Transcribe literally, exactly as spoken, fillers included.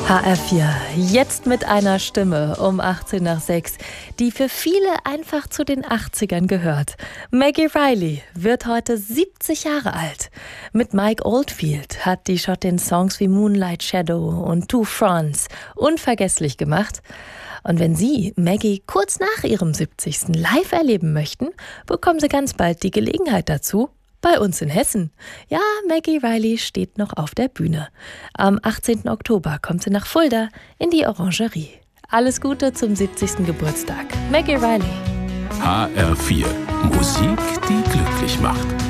H R vier, jetzt mit einer Stimme um achtzehn nach sechs, die für viele einfach zu den achtzigern gehört. Maggie Reilly wird heute siebzig Jahre alt. Mit Mike Oldfield hat die Schottin Songs wie Moonlight Shadow und Two Fronts unvergesslich gemacht. Und wenn Sie Maggie kurz nach ihrem siebzigsten live erleben möchten, bekommen Sie ganz bald die Gelegenheit dazu. Bei uns in Hessen. Ja, Maggie Reilly steht noch auf der Bühne. Am achtzehnten Oktober kommt sie nach Fulda in die Orangerie. Alles Gute zum siebzigsten Geburtstag. Maggie Reilly. H R vier. Musik, die glücklich macht.